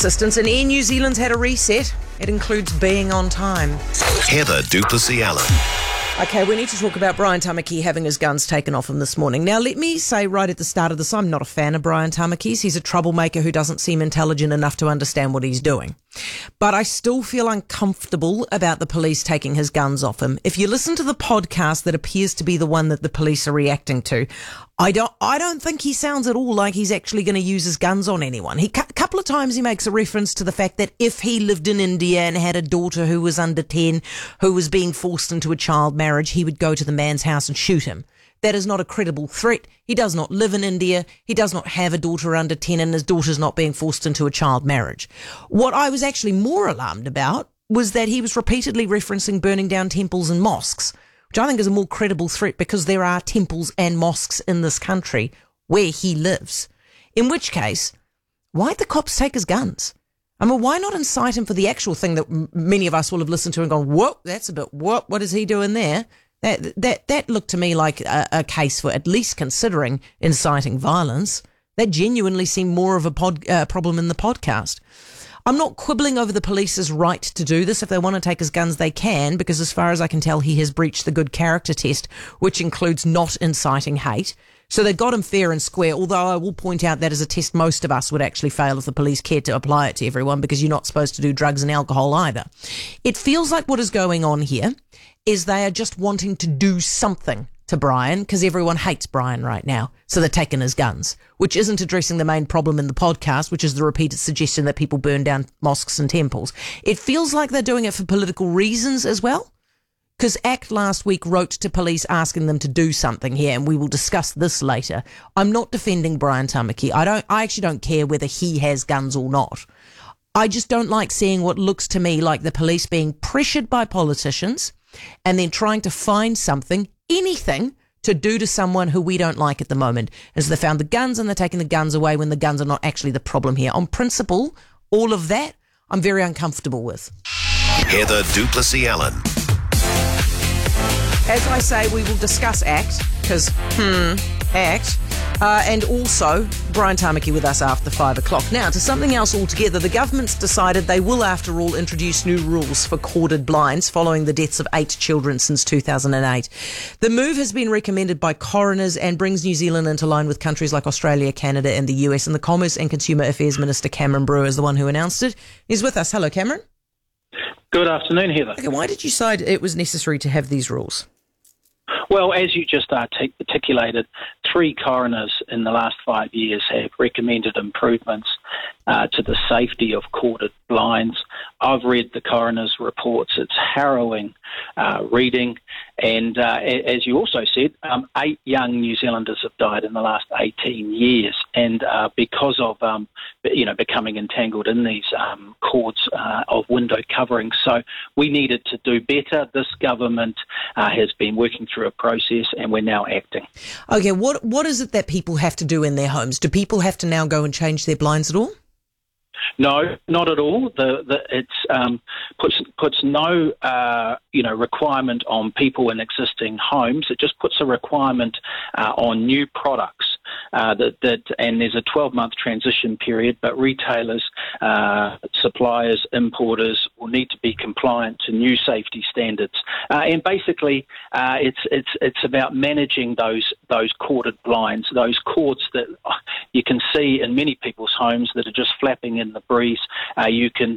assistance, and Air New Zealand's had a reset. It includes being on time. Heather du Plessis-Allen. Okay, we need to talk about Brian Tamaki having his guns taken off him this morning. Now, let me say right at the start of this, I'm not a fan of Brian Tamaki's. He's a troublemaker who doesn't seem intelligent enough to understand what he's doing. But I still feel uncomfortable about the police taking his guns off him. If you listen to the podcast that appears to be the one that the police are reacting to, I don't think he sounds at all like he's actually going to use his guns on anyone. A couple of times he makes a reference to the fact that if he lived in India and had a daughter who was under 10, who was being forced into a child marriage, he would go to the man's house and shoot him. That is not a credible threat. He does not live in India. He does not have a daughter under 10, and his daughter's not being forced into a child marriage. What I was actually more alarmed about was that he was repeatedly referencing burning down temples and mosques, which I think is a more credible threat because there are temples and mosques in this country where he lives. In which case, why'd the cops take his guns? I mean, why not incite him for the actual thing that many of us will have listened to and gone, whoa, that's a bit, what is he doing there? That looked to me like a case for at least considering inciting violence. That genuinely seemed more of a problem in the podcast. I'm not quibbling over the police's right to do this. If they want to take his guns, they can, because as far as I can tell, he has breached the good character test, which includes not inciting hate. So they got him fair and square, although I will point out that is a test most of us would actually fail if the police cared to apply it to everyone, because you're not supposed to do drugs and alcohol either. It feels like what is going on here is they are just wanting to do something to Brian, because everyone hates Brian right now, so they're taking his guns, which isn't addressing the main problem in the podcast, which is the repeated suggestion that people burn down mosques and temples. It feels like they're doing it for political reasons as well, because ACT last week wrote to police asking them to do something here, and we will discuss this later. I'm not defending Brian Tamaki. I actually don't care whether he has guns or not. I just don't like seeing what looks to me like the police being pressured by politicians and then trying to find something, anything, to do to someone who we don't like at the moment. As they found the guns and they're taking the guns away when the guns are not actually the problem here. On principle, all of that, I'm very uncomfortable with. Heather du Plessis-Allen. As I say, we will discuss ACT, because, ACT, and also Brian Tamaki with us after 5 o'clock. Now, to something else altogether, the government's decided they will, after all, introduce new rules for corded blinds following the deaths of 8 children since 2008. The move has been recommended by coroners and brings New Zealand into line with countries like Australia, Canada and the US, and the Commerce and Consumer Affairs Minister Cameron Brewer is the one who announced it. He's with us. Hello, Cameron. Good afternoon, Heather. Okay, why did you decide it was necessary to have these rules? Well, as you just articulated, 3 coroners in the last 5 years have recommended improvements to the safety of corded blinds. I've read the coroner's reports. It's harrowing reading. And as you also said, 8 young New Zealanders have died in the last 18 years. And because of, becoming entangled in these cords of window coverings. So we needed to do better. This government has been working through a process and we're now acting. Okay, what is it that people have to do in their homes? Do people have to now go and change their blinds at all? No, not at all. It's puts no requirement on people in existing homes. It just puts a requirement on new products. And there's a 12-month transition period, but retailers, suppliers, importers will need to be compliant to new safety standards. And basically, it's about managing those corded blinds, those cords that you can see in many people's homes that are just flapping in the breeze. The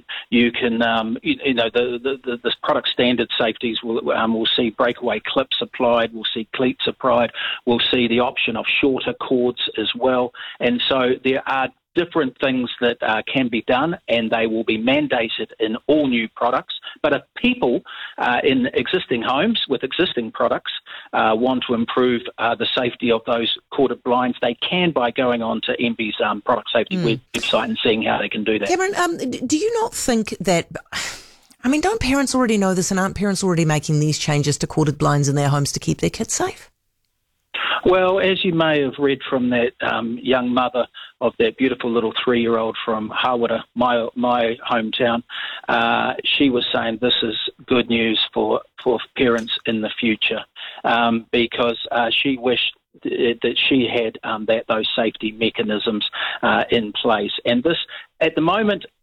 product standard safeties will see breakaway clips applied, we'll see cleats applied, we'll see the option of shorter cords as well. And so there are different things that can be done, and they will be mandated in all new products. But if people in existing homes with existing products want to improve the safety of those corded blinds, they can by going on to MBIE's product safety website and seeing how they can do that. Cameron, do you not think that... I mean, don't parents already know this, and aren't parents already making these changes to corded blinds in their homes to keep their kids safe? Well, as you may have read from that young mother of that beautiful little 3-year-old from Hawera, my hometown, she was saying this is good news for parents in the future because she wished that she had those safety mechanisms in place. And this, at the moment,